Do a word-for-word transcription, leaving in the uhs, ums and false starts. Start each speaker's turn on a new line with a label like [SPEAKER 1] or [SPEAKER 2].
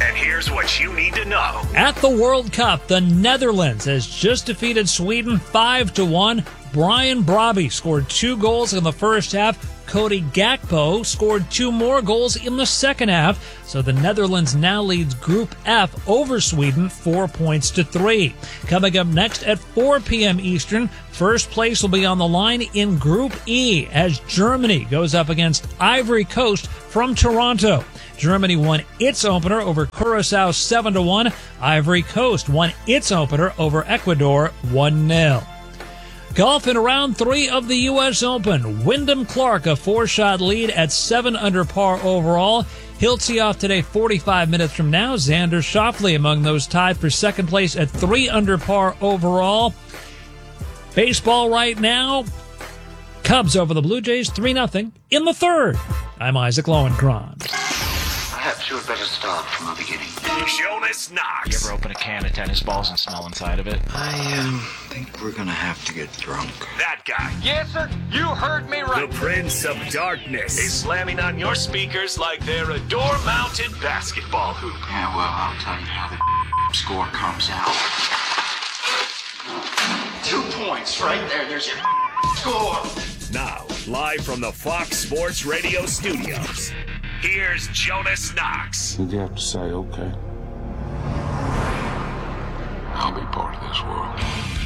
[SPEAKER 1] And here's what you need to know.
[SPEAKER 2] At the World Cup, the Netherlands has just defeated Sweden five to one. Brian Brobby scored two goals in the first half. Cody Gakpo scored two more goals in the second half. So the Netherlands now leads Group F over Sweden four points to three. Coming up next at four p.m. Eastern, first place will be on the line in Group E as Germany goes up against Ivory Coast from Toronto. Germany won its opener over Curaçao seven to one. Ivory Coast won its opener over Ecuador one nil. Golf in round three of the U S Open. Wyndham Clark, a four-shot lead at seven under par overall. He'll tee off today forty-five minutes from now. Xander Schauffele among those tied for second place at three under par overall. Baseball right now. Cubs over the Blue Jays three nothing in the third. I'm Isaac Lowenkron.
[SPEAKER 3] Perhaps you had better start from the beginning.
[SPEAKER 1] Jonas Knox.
[SPEAKER 4] You ever open a can of tennis balls and smell inside of it?
[SPEAKER 3] I um, think we're gonna have to get drunk.
[SPEAKER 1] That guy.
[SPEAKER 5] Yes, sir. You heard me right.
[SPEAKER 1] The Prince of Darkness is slamming on your speakers like they're a door-mounted basketball hoop.
[SPEAKER 3] Yeah, well, I'll tell you how the score comes out. Two points right there. There's your score.
[SPEAKER 1] Now, live from the Fox Sports Radio studios, here's Jonas Knox.
[SPEAKER 6] Did you have to say, okay, I'll be part of this world?